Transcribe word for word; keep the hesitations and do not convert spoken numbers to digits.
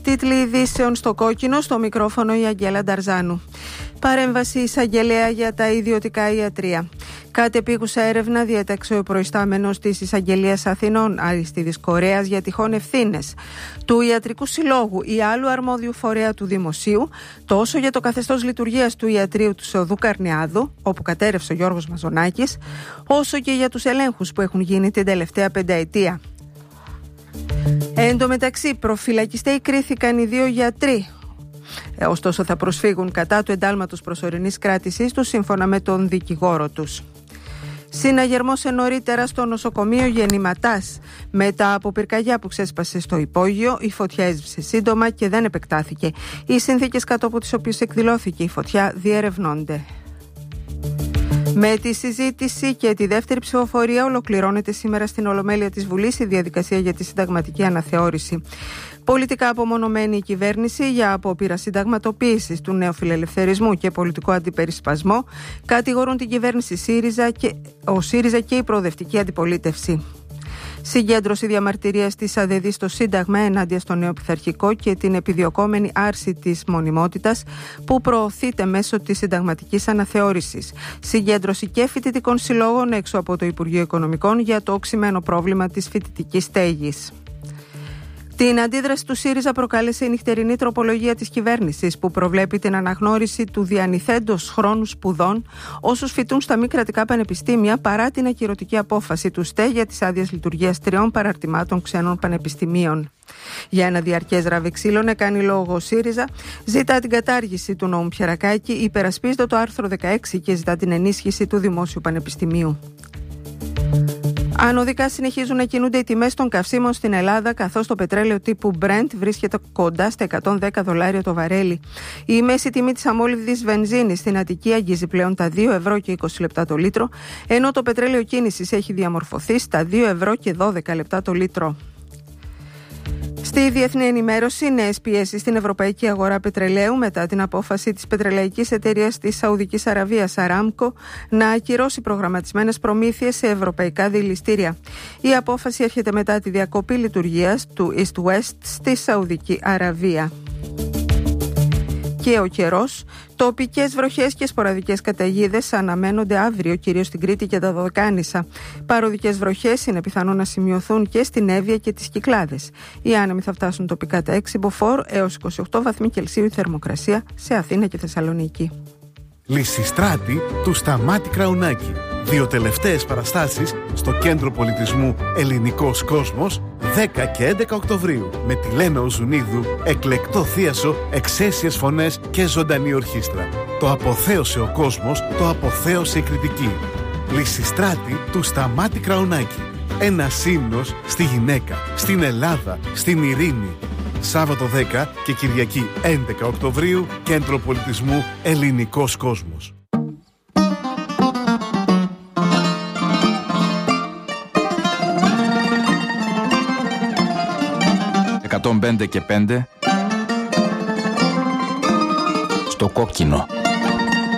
Τίτλοι ειδήσεων στο κόκκινο, στο μικρόφωνο η Αγγέλα Νταρζάνου. Παρέμβαση εισαγγελέα για τα ιδιωτικά ιατρεία. Κατεπίγουσα έρευνα διέταξε ο προϊστάμενος της Εισαγγελίας Αθηνών, Αριστίδης Κορέας, για τυχόν ευθύνες του Ιατρικού Συλλόγου ή άλλου αρμόδιου φορέα του Δημοσίου, τόσο για το καθεστώς λειτουργίας του ιατρείου του Σοδού Καρνιάδου, όπου κατέρευσε ο Γιώργος Μαζονάκης, όσο και για τους ελέγχους που έχουν γίνει την τελευταία πενταετία. Εν τω μεταξύ, προφυλακιστέοι κρίθηκαν οι δύο γιατροί. Ε, ωστόσο, θα προσφύγουν κατά του εντάλματος προσωρινής κράτησής τους, σύμφωνα με τον δικηγόρο τους. Συναγερμός νωρίτερα στο νοσοκομείο Γεννηματάς. Μετά από πυρκαγιά που ξέσπασε στο υπόγειο, η φωτιά έσβησε σύντομα και δεν επεκτάθηκε. Οι συνθήκες κάτω από τις οποίες εκδηλώθηκε η φωτιά διερευνώνται. Με τη συζήτηση και τη δεύτερη ψηφοφορία ολοκληρώνεται σήμερα στην Ολομέλεια της Βουλής η διαδικασία για τη συνταγματική αναθεώρηση. Πολιτικά απομονωμένη η κυβέρνηση για απόπειρα συνταγματοποίησης του νεοφιλελευθερισμού και πολιτικό αντιπερισπασμό κατηγορούν την κυβέρνηση ΣΥΡΙΖΑ και, ο ΣΥΡΙΖΑ και η προοδευτική αντιπολίτευση. Συγκέντρωση διαμαρτυρίας της ΑΔΕΔΗ στο Σύνταγμα ενάντια στο νεοπιθαρχικό και την επιδιωκόμενη άρση της μονιμότητας που προωθείται μέσω της συνταγματικής αναθεώρησης. Συγκέντρωση και φοιτητικών συλλόγων έξω από το Υπουργείο Οικονομικών για το οξυμένο πρόβλημα της φοιτητικής στέγης. Την αντίδραση του ΣΥΡΙΖΑ προκάλεσε η νυχτερινή τροπολογία της κυβέρνησης που προβλέπει την αναγνώριση του διανυθέντος χρόνου σπουδών όσους φοιτούν στα μη κρατικά πανεπιστήμια παρά την ακυρωτική απόφαση του ΣΤΕ για τις άδειες λειτουργίας τριών παραρτημάτων ξένων πανεπιστημίων. Για ένα διαρκές ραβεξίλων έκανε λόγο ο ΣΥΡΙΖΑ, ζητά την κατάργηση του νόμου Πιερακάκη, υπερασπίζεται το άρθρο δεκαέξι και ζητά την ενίσχυση του Δημόσιου Πανεπιστημίου. Ανωδικά συνεχίζουν να κινούνται οι τιμές των καυσίμων στην Ελλάδα, καθώς το πετρέλαιο τύπου Brent βρίσκεται κοντά στα εκατόν δέκα δολάρια το βαρέλι. Η μέση τιμή της αμόλυβδης βενζίνης στην Αττική αγγίζει πλέον τα δύο ευρώ και είκοσι λεπτά το λίτρο, ενώ το πετρέλαιο κίνησης έχει διαμορφωθεί στα δύο ευρώ και δώδεκα λεπτά το λίτρο. Στη διεθνή ενημέρωση, νέες πιέσεις στην ευρωπαϊκή αγορά πετρελαίου μετά την απόφαση της πετρελαϊκής εταιρείας της Σαουδικής Αραβίας Aramco να ακυρώσει προγραμματισμένες προμήθειες σε ευρωπαϊκά δηληστήρια. Η απόφαση έρχεται μετά τη διακοπή λειτουργίας του East West στη Σαουδική Αραβία. Και ο καιρός. Τοπικές βροχές και σποραδικές καταιγίδες αναμένονται αύριο, κυρίως στην Κρήτη και τα Δωδεκάνησα. Παροδικές βροχές είναι πιθανό να σημειωθούν και στην Εύβοια και τις Κυκλάδες. Οι άνεμοι θα φτάσουν τοπικά τα έξι μποφόρ έως είκοσι οκτώ βαθμοί Κελσίου η θερμοκρασία σε Αθήνα και Θεσσαλονίκη. Λυσιστράτη του Σταμάτη Κραουνάκη. Δύο τελευταίες παραστάσεις στο Κέντρο Πολιτισμού Ελληνικός Κόσμος δέκα και έντεκα Οκτωβρίου με τη Λένα Οζουνίδου, εκλεκτό θίασο, εξαίσιες φωνές και ζωντανή ορχήστρα. Το αποθέωσε ο κόσμος, το αποθέωσε η κριτική. Λυσιστράτη του Σταμάτη Κραουνάκη. Ένα ύμνος στη γυναίκα, στην Ελλάδα, στην ειρήνη. Σάββατο δέκα και Κυριακή έντεκα Οκτωβρίου, Κέντρο Πολιτισμού Ελληνικός Κόσμος. εκατόν πέντε και πέντε στο κόκκινο.